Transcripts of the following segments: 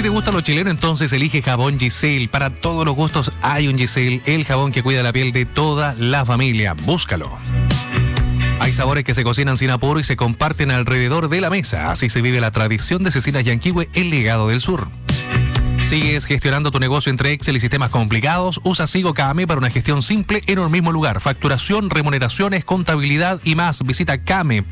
te gusta lo chileno, entonces elige jabón Giselle. Para todos los gustos hay un Giselle, el jabón que cuida la piel de toda la familia. Búscalo. Hay sabores que se cocinan sin apuro y se comparten alrededor de la mesa. Así se vive la tradición de Cecinas Yanquihue, el legado del sur. ¿Sigues gestionando tu negocio entre Excel y sistemas complicados? Usa Sigo Kame para una gestión simple en un mismo lugar. Facturación, remuneraciones, contabilidad y más. Visita kame.cl.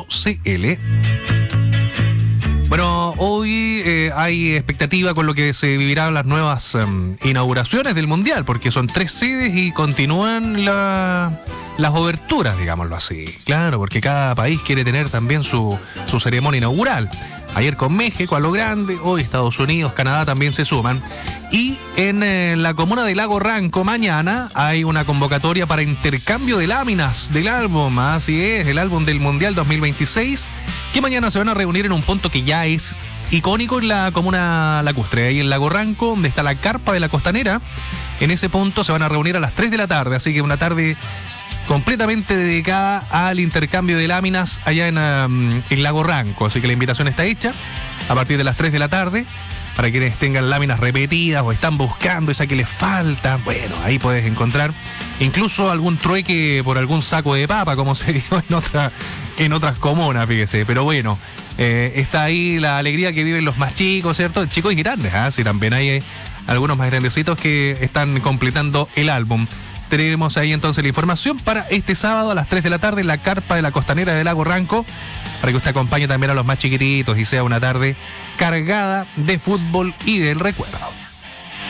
Bueno, hoy hay expectativa con lo que se vivirán las nuevas inauguraciones del Mundial, porque son 3 sedes y continúan las oberturas, digámoslo así. Claro, porque cada país quiere tener también su ceremonia inaugural. Ayer con México a lo grande, hoy Estados Unidos, Canadá también se suman. Y en la comuna de Lago Ranco mañana hay una convocatoria para intercambio de láminas del álbum, así es, el álbum del Mundial 2026, que mañana se van a reunir en un punto que ya es icónico en la comuna lacustre, ahí en Lago Ranco, donde está la carpa de la Costanera. En ese punto se van a reunir a las 3 de la tarde, así que una tarde completamente dedicada al intercambio de láminas allá en Lago Ranco. Así que la invitación está hecha a partir de las 3 de la tarde para quienes tengan láminas repetidas o están buscando esa que les falta. Bueno, ahí puedes encontrar incluso algún trueque por algún saco de papa, como se dijo en otras comunas, fíjese. Pero bueno, está ahí la alegría que viven los más chicos, ¿cierto? Chicos y grandes, ¿ah? Sí, también hay algunos más grandecitos que están completando el álbum. Tenemos ahí entonces la información para este sábado a las 3 de la tarde en la carpa de la Costanera de Lago Ranco, para que usted acompañe también a los más chiquititos y sea una tarde cargada de fútbol y del recuerdo.